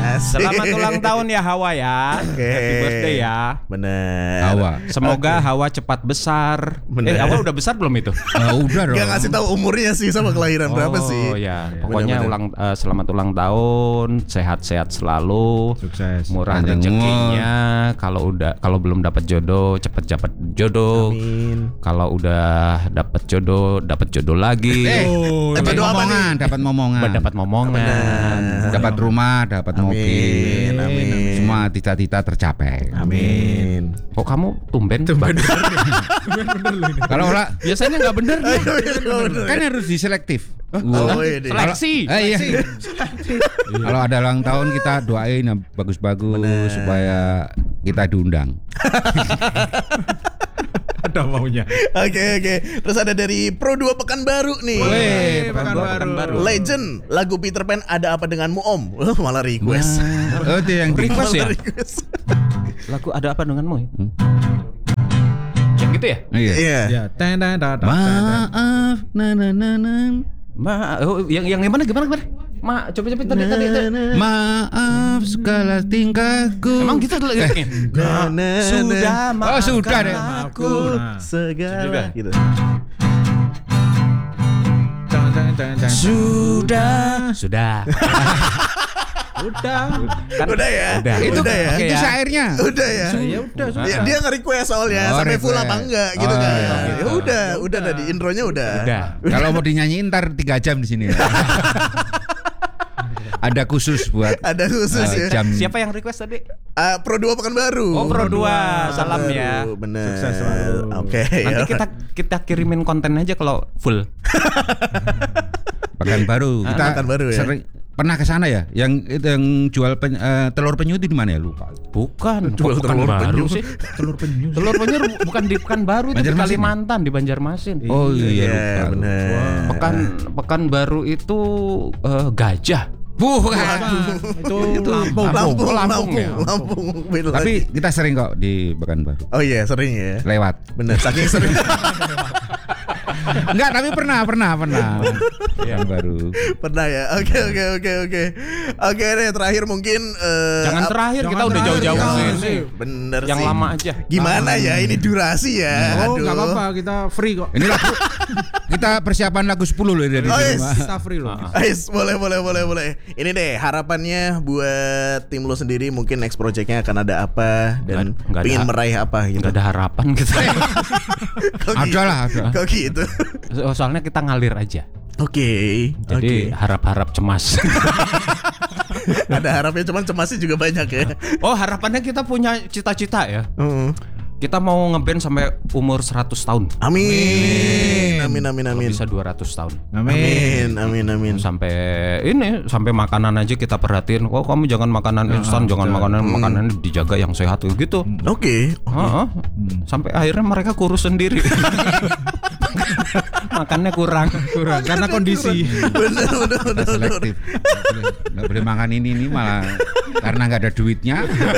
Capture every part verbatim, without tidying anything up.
Asik. Selamat ulang tahun ya Hawa ya. Oke. Happy birthday ya. Bener. Hawa. Semoga Oke. Hawa cepat besar. Bener. Eh Hawa udah besar belum itu? Uh, udah dong. Gak ngasih tahu umurnya sih sama kelahiran berapa sih. Oh ya, pokoknya Bener-bener. ulang uh, selamat ulang tahun, sehat-sehat selalu, Sukses. murah Panjang rezekinya. Kalau udah kalau belum dapat jodoh, cepet dapat jodoh. Amin. Kalau udah dapat jodoh, dapat jodoh lagi. Eh, Oh, dapat jodoh apa momongan, dapat momongan. Dapat momongan. Dapat rumah, dapat mobil. Amin, amin. Semua cita-cita tercapai. Amin. Kok kamu tumben? Bener Bang? bener loh ini. Kalau ora Biasanya nggak bener. kan harus diselektif. Oh, ini. Seleksi. Eh, iya. Kalau ada ulang tahun kita doain yang bagus-bagus Bener. supaya kita diundang. Ada maunya. Oke oke. Terus ada dari Pro dua Pekanbaru nih. Weh, Pekanbaru. Pekanbaru. Legend lagu Peter Pan ada apa denganmu Om? Oh, malah request. Oh, itu yang di- Request ya? Malah request. Lagu ada apa denganmu ya? Hmm. Yang gitu ya? Iya. Iya. Ya, ten ten ten ten. Maaf, na na na na. Ma, oh, yang yang gimana gimana gimana? Ma, coba coba tadi tadi. tadi. Maaf segala tingkahku. Emang gitu lagi. Na, na, na. Sudah Oh, sudah deh. Aku Nah. segala gitu. Ten, ten, ten, ten. Sudah. Sudah. Udah. Kan, Udah ya? Udah. Itu Udah ya? itu Oke ya. syairnya. Udah ya? Ya udah, sudah. Ya, dia nge-request soalnya Oh, sampai full request. apa enggak gitu Oh, kan. iya. Ya udah, udah tadi intronya udah. Udah. Kalau mau dinyanyiin ntar tiga jam di sini. Ada khusus buat Ada khusus eh, ya. jam. Siapa yang request tadi? Ah, Pro dua Pekanbaru. Oh, Pro dua. Salam Pekanbaru, ya. Bener. Sukses selalu. Oke. Nanti ya. kita kita kirimin konten aja kalau full. Pekanbaru. Kita Pekanbaru ya. sering pernah ke sana ya? Yang itu yang jual pen- eh, telur penyu itu di mana ya? Lupa. Bukan, Jual kok telur Pekanbaru penyu. sih. Telur penyu. Telur penyu bukan di Pekanbaru, itu di Banjarmasin. Kalimantan, di Banjarmasin. Oh iya, Iya, lupa. bener. Pekan Pekanbaru itu eh, gajah. Bukan. Itu Lampung. Lampung, Lampung Lampung, ya. Lampung. Beda Tapi lagi. kita sering kok di Pekanbaru. Oh iya, sering ya. Lewat. Bener, saking sering. Enggak, tapi pernah, pernah, pernah. Yang baru. Pernah ya. Oke, oke, oke, oke. Oke deh, terakhir mungkin eh, Jangan ap- terakhir, kita jangan udah terakhir, jauh-jauh jangan. ke sini. Bener Yang sih. lama aja. Gimana ya ini durasi ya? Oh, Aduh. enggak apa-apa, kita free kok. Ini lagu kita persiapan lagu sepuluh loh dari Oh, sini, yes. Pak. Kita free loh. Ais, boleh, boleh, boleh, boleh. Ini deh harapannya buat tim lo sendiri, mungkin next projectnya akan ada apa dan Nggak- nggak pengen ada- meraih apa gitu. Nggak ada harapan kita. Kok Ada gitu? lah, ada. Kok gitu? So- Soalnya kita ngalir aja. Oke, Jadi oke. harap-harap cemas. Ada harapnya, cuman cemasnya juga banyak ya. Oh, harapannya kita punya cita-cita ya. Heeh. Kita mau ngeband sampai umur seratus tahun. Amin. Amin, amin, Kalau amin. bisa dua ratus tahun. Amin, amin, amin. Sampai ini sampai makanan aja kita perhatiin. Oh, kamu jangan makanan instan, jangan makanan makanan dijaga yang sehat gitu. Oke. Heeh. Sampai akhirnya mereka kurus sendiri. Makannya kurang. Kurang karena kondisi. Bener, bener, bener, Kita bener. selektif. Nggak boleh- nggak boleh makan ini ini malah karena nggak ada duitnya.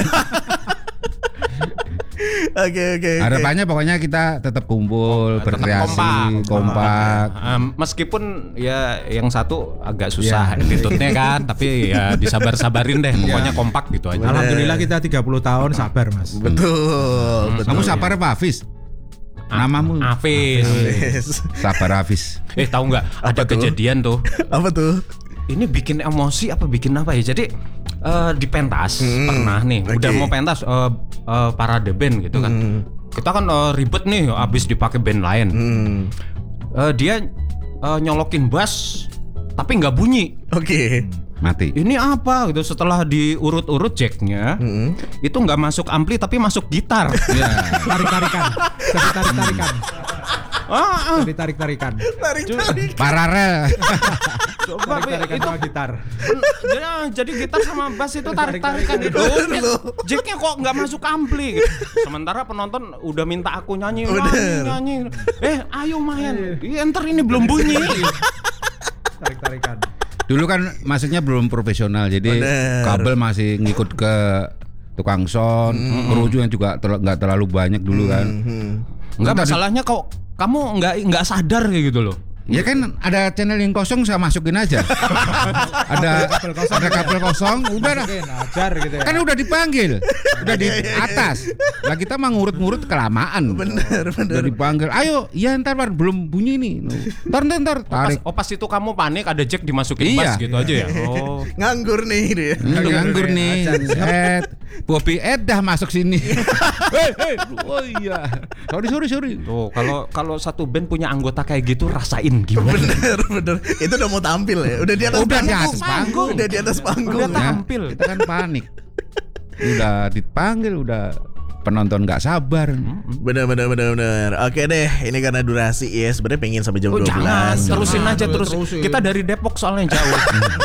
Oke, oke, oke. Harapannya pokoknya kita tetap kumpul, Tetap berkreasi, kompak. kompak. Em, meskipun ya yang satu agak susah attitude-nya kan, tapi ya disabar-sabarin deh. Pokoknya kompak gitu aja. Alhamdulillah kita tiga puluh tahun sabar, Mas. Betul, betul. Kamu sabar apa Hafiz? Namamu Hafiz. Yes. Sabar Hafiz. Eh tahu nggak? Ada tuh? kejadian tuh. Apa tuh? Ini bikin emosi apa bikin apa ya? Jadi eh, di pentas Hmm, pernah nih, udah oke. mau pentas eh, eh, parade band gitu kan. Hmm. Kita kan eh, ribet nih, abis dipakai band lain. Hmm. Eh, dia eh, nyolokin bass, tapi nggak bunyi. Oke. Mati. Ini apa gitu? Setelah diurut-urut jacknya, Hmm. itu nggak masuk ampli tapi masuk gitar. Ya. Tarik-tarikan. Jadi tarik-tarikan. ah, ah. Jadi tarik-tarikan. Tarik-tarik. Paralel. Coba Tarik-tarikan itu sama gitar. jadi, jadi gitar sama bass itu tarik-tarikan itu. Bener. Jacknya kok nggak masuk ampli gitu. Sementara penonton udah minta aku nyanyi, Bener. nyanyi, nyanyi. Eh, ayo main. Iya, ntar ini belum bunyi. Tarik-tarikan. Dulu kan maksudnya belum profesional, jadi Bener. kabel masih ngikut ke tukang sound, kerucunya juga tel- nggak terlalu banyak dulu kan. Hmm. Enggak, Tadi- masalahnya kok kamu nggak nggak sadar kayak gitu loh. Ya kan ada channel yang kosong saya masukin aja. ada Kabel kosong. ada kabel kosong, udah dah. Mungkin ajar gitu ya. Kan udah dipanggil, udah di atas. Lah kita mah ngurut-ngurut kelamaan. Bener, bener. Udah dipanggil, ayo, iya ntar Bar, belum bunyi nih. Ntar ntar ntar tarik. Oh pas itu kamu panik ada jack dimasukin Iya. bass gitu aja ya. Oh. Nganggur nih dia. Hmm, nganggur nih. Set. Bobby Ed dah masuk sini. Hei, hei. Oh iya. Sorry, sorry, sorry. Tuh, kalau kalau satu band punya anggota kayak gitu rasain gimana? Bener, bener. Itu udah mau tampil ya. Udah di atas Udah di panggung. atas panggung. Udah di atas panggung. Udah tampil. Kita kan panik. Udah dipanggil, udah penonton nggak sabar. Bener, bener, bener, bener. Oke deh, ini karena durasi ya. Sebenarnya pengen sampai jam Oh, dua belas. jangan, terusin Jangan, aja terus. terusin. Kita dari Depok soalnya jauh.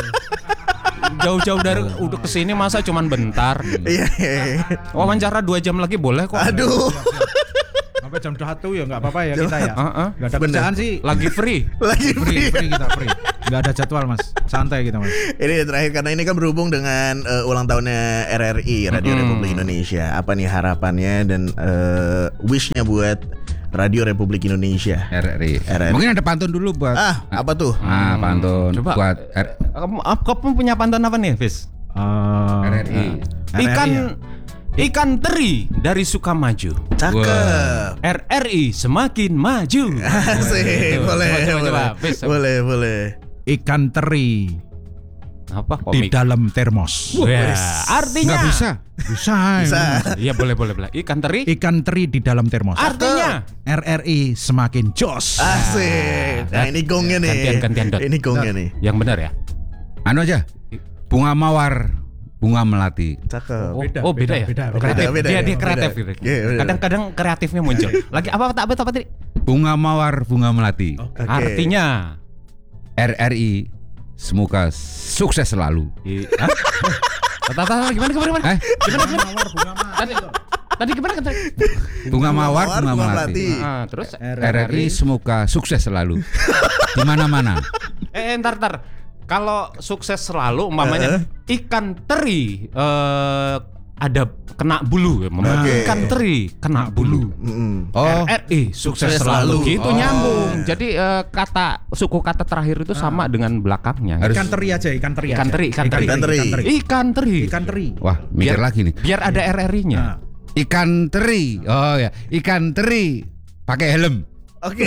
Jauh-jauh dari udah kesini masa cuman bentar. Iya, iya, iya. Wawancara dua jam lagi boleh kok. Aduh. Sampai jam satu ya nggak apa-apa ya kita ya. Heeh. Nggak ada kerjaan sih. Lagi free. Lagi Free, free. free kita free. Nggak ada jadwal mas. Santai kita mas. Ini terakhir karena ini kan berhubung dengan uh, ulang tahunnya R R I Radio Mm-mm. Republik Indonesia. Apa nih harapannya dan uh, wishnya buat Radio Republik Indonesia? R R I. R R I. Mungkin ada pantun dulu buat. Ah, apa tuh? Ah, pantun Coba. buat R Kamu, kamu punya pantun apa nih, Fis? Uh, R R I. Ikan ya? ikan teri dari Sukamaju. Cakep. R R I semakin maju. Asik, Gitu. boleh, Coba, coba, boleh. coba. Fis, Boleh, boleh. Ikan teri apa di komik? dalam termos. Ya, artinya Nggak bisa. Bisa. Bisa. Iya boleh boleh boleh. Ikan teri Ikan teri di dalam termos. artinya R R I semakin jos. Asik. Nah, ini gongnya nih. Gantian, gantian, Dot. Ini gongnya nih. yang benar ya. Anu aja. Bunga mawar, bunga melati. Cakep. Oh Beda, oh, beda, beda, ya. beda, Oh, beda. kreatif. Beda, dia beda, dia kreatif beda. gitu. Iya, beda. Kadang-kadang kreatifnya muncul. Lagi apa apa apa, apa tadi? Bunga mawar, bunga melati. Oke. Artinya R R I semoga sukses selalu. I- Hah? Tata, tata, gimana gimana gimana? Eh, Gimana gimana? Tadi tadi gimana kata? bunga mawar, bunga melati. Ah, terus R R I semoga sukses selalu. Di mana-mana. eh entar entar. Kalau sukses selalu umpamanya ikan teri eh ada kena bulu ya, umpamanya. Oke. Ikan teri kena bulu. Mm-mm. Oh, R R I sukses Sukses selalu. selalu. Gitu Oh. nyambung. Jadi eh, kata suku kata terakhir itu sama dengan belakangnya. Harus- Ikan teri aja, ikan teri. Ikan aja. teri, ikan teri. Ikan teri. Ikan teri. Ikan teri. Ikan teri. wah, mikir Biar- lagi nih. Biar ada R R I-nya. Nah, Ikan teri. Oh ya, ikan teri pakai helm. Oke.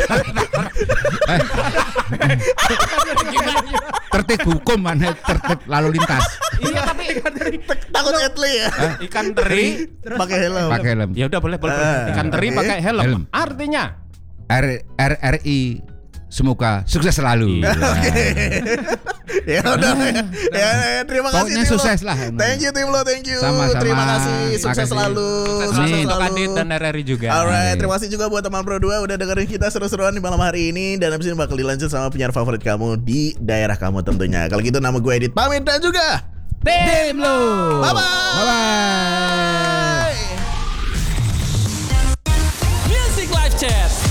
Tertib hukum mana tertib lalu lintas. Iya tapi Takut Etle ya. ikan teri Pakai helm. Pakai helm. ya udah boleh boleh. Ah, boleh. Ikan teri oke. pakai helm. Helm. Artinya R R R I semoga sukses selalu. Iya. Ya udah ya, ya, terima kasih Pokoknya tim lo. sukses lah. Thank you tim lo, thank you. Sama-sama. Terima kasih, sukses Makasih. selalu. sukses Sukses selalu untuk selalu. Adit dan R R I juga. Alright, terima kasih juga buat teman Pro dua udah dengerin kita seru-seruan di malam hari ini. Dan abis ini bakal dilanjut sama penyiar favorit kamu di daerah kamu tentunya. Kalau gitu nama gue Edit pamit dan juga Tim lo. bye-bye.